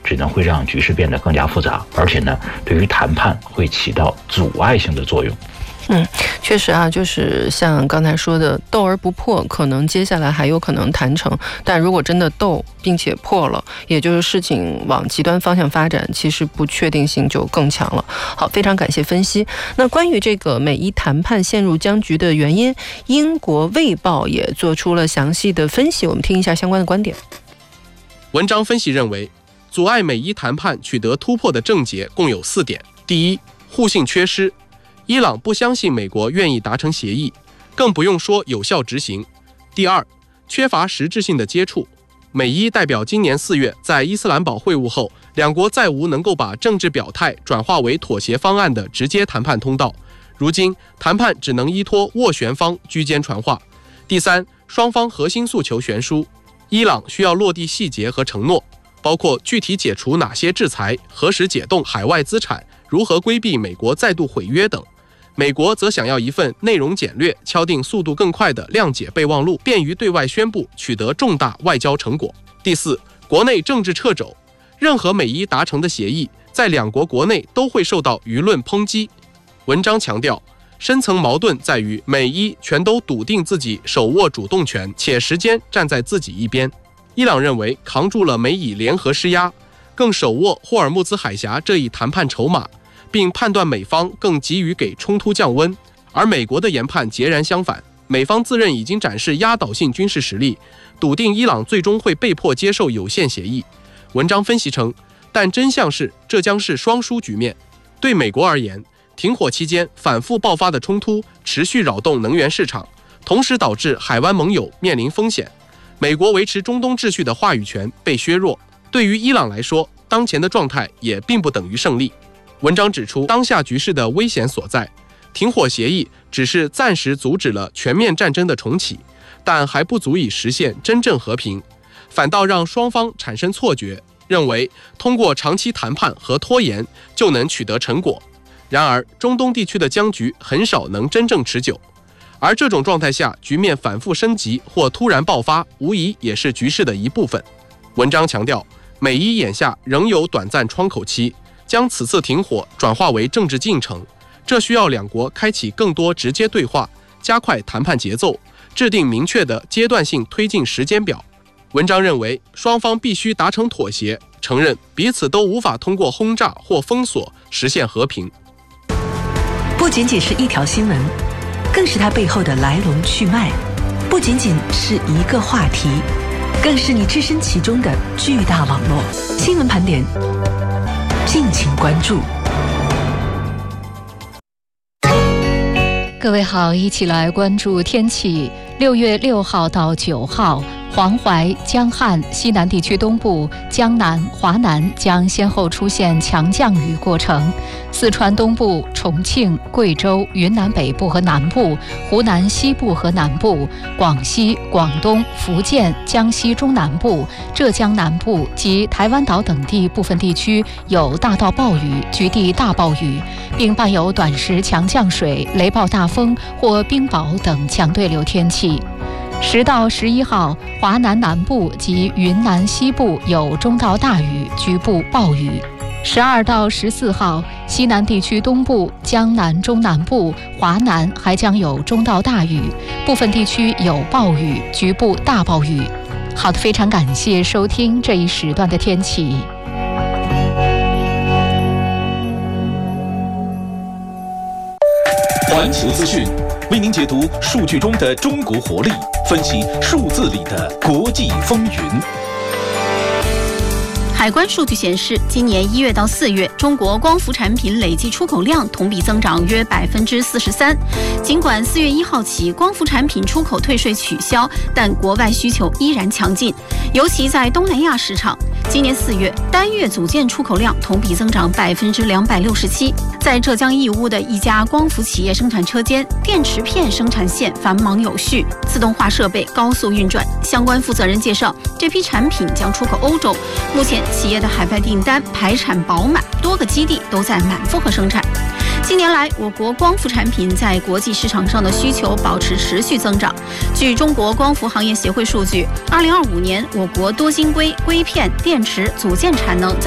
只能会让局势变得更加复杂，而且呢，对于谈判会起到阻碍性的作用。 确实啊，就是像刚才说的，斗而不破，可能接下来还有可能谈成，但如果真的斗并且破了，也就是事情往极端方向发展，其实不确定性就更强了。好，非常感谢分析。那关于这个美伊谈判陷入僵局的原因，英国卫报也做出了详细的分析，我们听一下相关的观点。 文章分析认为，阻碍美伊谈判取得突破的症结共有4点。第一，互信缺失。伊朗不相信美国愿意达成协议，更不用说有效执行。第二，缺乏实质性的接触。美伊代表今年4月在伊斯兰堡会晤后，两国再无能够把政治表态转化为妥协方案的直接谈判通道。如今，谈判只能依托斡旋方居间传话。第三，双方核心诉求悬殊，伊朗需要落地细节和承诺，包括具体解除哪些制裁、何时解冻海外资产、如何规避美国再度毁约等。美国则想要一份内容简略、敲定速度更快的谅解备忘录，便于对外宣布取得重大外交成果。第四，国内政治掣肘，任何美伊达成的协议，在两国国内都会受到舆论抨击。文章强调，深层矛盾在于美伊全都笃定自己手握主动权，且时间站在自己一边。伊朗认为扛住了美以联合施压，更手握霍尔木兹海峡这一谈判筹码，并判断美方更急于给冲突降温，而美国的研判截然相反，美方自认已经展示压倒性军事实力，笃定伊朗最终会被迫接受有限协议。文章分析称，但真相是这将是双输局面。对美国而言，停火期间反复爆发的冲突持续扰动能源市场，同时导致海湾盟友面临风险，美国维持中东秩序的话语权被削弱。对于伊朗来说，当前的状态也并不等于胜利。文章指出，当下局势的危险所在，停火协议只是暂时阻止了全面战争的重启，但还不足以实现真正和平，反倒让双方产生错觉，认为通过长期谈判和拖延就能取得成果。然而，中东地区的僵局很少能真正持久，而这种状态下局面反复升级或突然爆发，无疑也是局势的一部分。文章强调，美伊眼下仍有短暂窗口期，将此次停火转化为政治进程，这需要两国开启更多直接对话，加快谈判节奏，制定明确的阶段性推进时间表。文章认为，双方必须达成妥协，承认彼此都无法通过轰炸或封锁实现和平。 不仅仅是一条新闻，更是它背后的来龙去脉；不仅仅是一个话题，更是你置身其中的巨大网络。新闻盘点，敬请关注。 各位好，一起来关注天气。6月6号到9号，黄淮、江汉、西南地区东部、江南、华南将先后出现强降雨过程。四川东部、重庆、贵州、云南北部和南部、湖南西部和南部、广西、广东、福建、江西中南部、浙江南部及台湾岛等地部分地区有大到暴雨、局地大暴雨，并伴有短时强降水、雷暴大风或冰雹等强对流天气。10到11号，华南南部及云南西部有中到大雨，局部暴雨。12到14号，西南地区东部、江南中南部、华南还将有中到大雨，部分地区有暴雨，局部大暴雨。好的，非常感谢收听这一时段的天气。 环球资讯为您解读数据中的中国活力，分析数字里的国际风云。 海关数据显示，今年1月到4月，中国光伏产品累计出口量同比增长约43%。尽管4月1号起光伏产品出口退税取消，但国外需求依然强劲，尤其在东南亚市场。今年4月，单月组件出口量同比增长267%。在浙江义乌的一家光伏企业生产车间，电池片生产线繁忙有序，自动化设备高速运转。相关负责人介绍，这批产品将出口欧洲，目前企业的海外订单排产饱满，多个基地都在满负荷生产。近年来，我国光伏产品在国际市场上的需求保持持续增长。据中国光伏行业协会数据，2025年我国多晶硅、硅片、电池组件产能在